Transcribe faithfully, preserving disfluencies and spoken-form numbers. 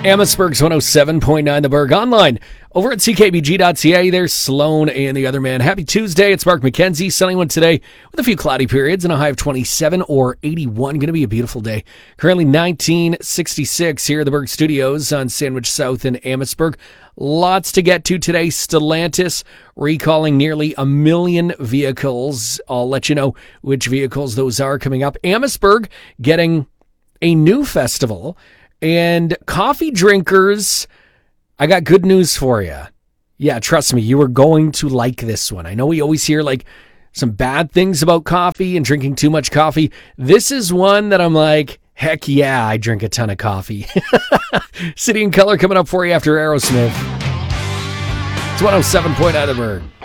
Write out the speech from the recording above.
Amherstburg's one oh seven point nine The Berg. Online over at c k b g dot c a. There's Sloan and the other man. Happy Tuesday. It's Mark McKenzie. Sunny one today with a few cloudy periods and a high of twenty-seven or eighty-one. Going to be a beautiful day. Currently nineteen sixty-six here at the Berg Studios on Sandwich South in Amherstburg. Lots to get to today. Stellantis recalling nearly a million vehicles. I'll let you know which vehicles those are coming up. Amherstburg getting a new festival. And coffee drinkers, I got good news for you. Yeah, trust me, you are going to like this one. I know we always hear like some bad things about coffee and drinking too much coffee. This is one that I'm like, heck yeah, I drink a ton of coffee. City and Color coming up for you after Aerosmith. It's one oh seven point nine The Berg.